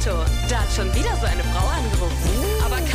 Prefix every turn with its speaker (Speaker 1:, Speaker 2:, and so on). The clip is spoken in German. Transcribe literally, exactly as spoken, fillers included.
Speaker 1: Auto. Da hat schon wieder so eine Frau angerufen. Aber